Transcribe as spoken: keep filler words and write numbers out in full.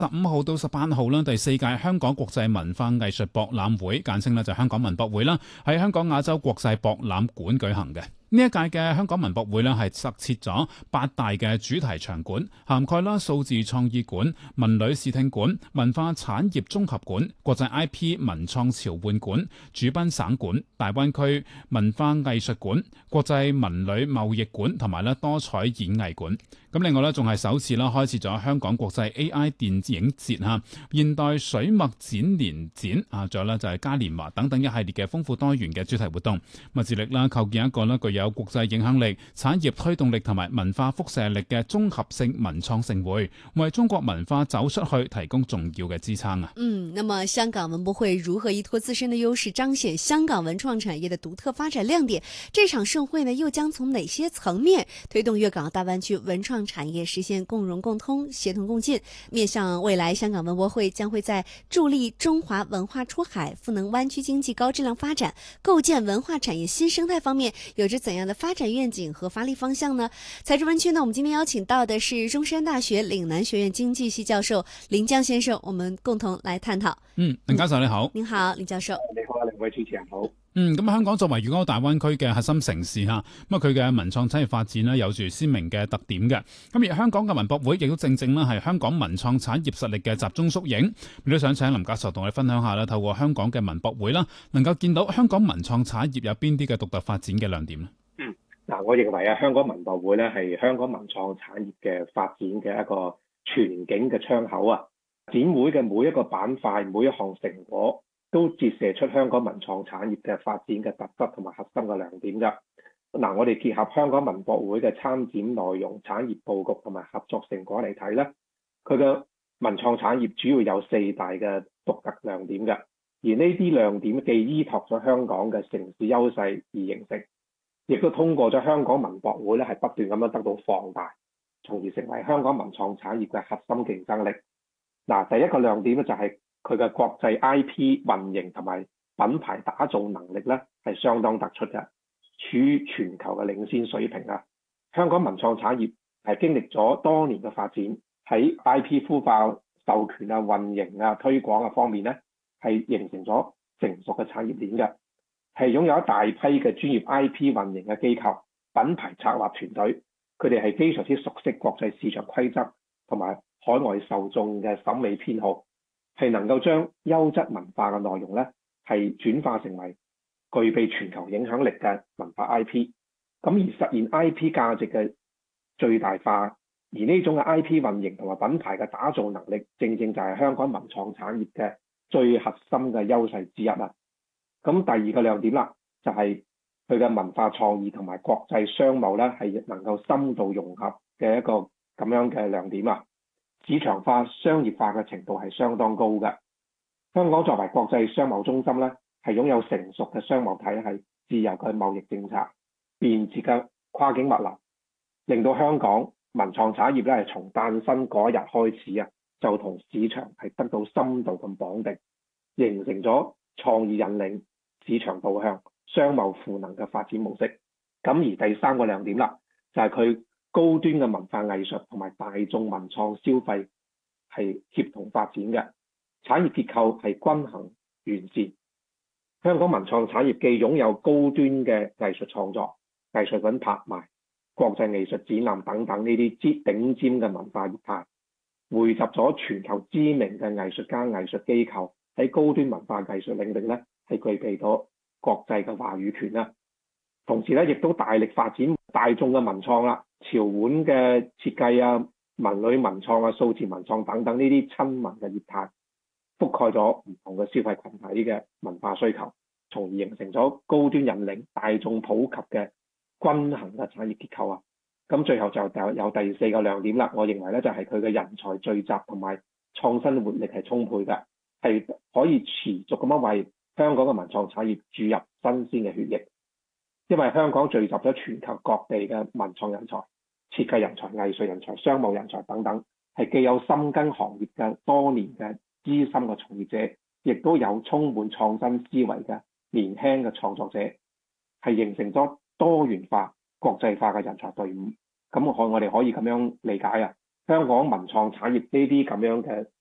十五號到十八號啦，第四屆香港國際文化藝術博覽會，簡稱咧就香港文博會啦，喺香港亞洲國際博覽館舉行嘅。呢一屆嘅香港文博會咧係特設咗八大嘅主題場館，涵蓋啦數字創意館、文旅視聽館、文化產業綜合館、國際 I P 文創潮玩館、主賓省館、大灣區文化藝術館、國際文旅貿易館同埋咧多彩演藝館。咁另外咧仲係首次啦開設咗香港國際 A I 電影節嚇、現代水墨展年展啊，仲有咧就係嘉年華等等一系列嘅豐富多元嘅主題活動，咪致力啦構建一個咧具有國際影響力、產業推動力同埋文化輻射力嘅綜合性文創盛會，為中國文化走出去提供重要嘅支撐啊！ 嗯，那麼香港文博會如何依託自身的優勢，彰顯香港文創產業的獨特發展亮點？這場盛會呢，又將從哪些層面推動粵港澳大灣區文創產業實現共融共通、協同共進？面向未來，香港文博會將會在助力中華文化出海、賦能灣區經濟高質量發展、構建文化產業新生態方面，有着怎樣的發展願景和發力方向呢？財智灣區呢，我們今天邀請到的是中山大學嶺南學院經濟系教授林江先生，我們共同來探討。 嗯，林教授你好。 您好，林教授。 你好啊，兩位主持人好。 嗯，咁香港作為粵港澳大灣區嘅核心城市嚇，咁啊佢嘅文創產業發展呢，有住鮮明嘅特點嘅。咁而香港嘅文博會亦都正正咧係香港文創產業實力嘅集中縮影。亦都想請林教授同我哋分享下啦，透過香港嘅文博會啦，能夠見到香港文創產業有邊啲嘅獨特發展嘅亮點咧？ 嗯，嗱，我認為啊，香港文博會咧係香港文創產業嘅發展嘅一個全景嘅窗口啊。展會嘅每一個板塊、每一項成果，都折射出香港文創產業嘅發展嘅特質同埋核心嘅亮點㗎。嗱，我哋結合香港文博會嘅參展內容、產業佈局同埋合作成果嚟睇咧，佢嘅文創產業主要有四大嘅獨特亮點㗎。而呢啲亮點既依託咗香港嘅城市優勢而形成，亦都通過咗香港文博會咧係不斷咁樣得到放大，從而成為香港文創產業嘅核心競爭力。嗱，第一個亮點咧就係佢嘅國際 I P 運營同埋品牌打造能力咧係相當突出嘅，處於全球嘅領先水平啊！香港文創產業係經歷咗多年嘅發展，喺 I P 孵化、授權啊、運營啊、推廣啊方面咧係形成咗成熟嘅產業鏈嘅，係擁有一大批嘅專業 I P 運營嘅機構、品牌策劃團隊，佢哋係非常之熟悉國際市場規則同埋海外受眾嘅審美偏好，係能夠將優質文化嘅內容咧係轉化成為具備全球影響力嘅文化 I P， 咁而實現 I P 價值嘅最大化。而呢種嘅 I P 運營同埋品牌嘅打造能力，正正就係香港文創產業嘅最核心嘅優勢之一啦。咁第二個亮點啦，就係佢嘅文化創意同埋國際商貿咧係能夠深度融合嘅一個咁樣嘅亮點啊。市場化、商業化嘅程度係相當高嘅。香港作為國際商貿中心咧，係擁有成熟嘅商貿體系、自由嘅貿易政策、便捷嘅跨境物流，令到香港文創產業咧係從誕生嗰一日開始啊，就同市場係得到深度咁綁定，形成咗創意引領、市場導向、商貿賦能嘅發展模式。咁而第三個亮點啦，就係佢高端嘅文化藝術同埋大眾文創消費係協同發展嘅，產業結構係均衡完善。香港文創產業既擁有高端嘅藝術創作、藝術品拍賣、國際藝術展覽等等呢啲之頂尖嘅文化業態，匯集咗全球知名嘅藝術家、藝術機構喺高端文化藝術領域咧係具備咗國際嘅話語權啦。同時咧，亦都大力發展大眾嘅文創啦，潮玩嘅設計啊、文旅文創啊、數字文創等等呢啲親民嘅業態，覆蓋咗唔同嘅消費群體嘅文化需求，從而形成咗高端引領、大眾普及嘅均衡嘅產業結構啊。咁最後就有有第四個亮點啦，我認為咧就係佢嘅人才聚集同埋創新活力係充沛嘅，係可以持續咁樣為香港嘅文創產業注入新鮮嘅血液。因為香港聚集咗全球各地嘅文創人才、設計人才、藝術人才、商務人才等等，係既有深耕行業嘅多年嘅資深嘅從業者，亦都有充滿創新思維嘅年輕嘅創作者，係形成咗多元化、國際化嘅人才隊伍。咁我我哋可以咁樣理解啊，香港文創產業呢啲咁樣嘅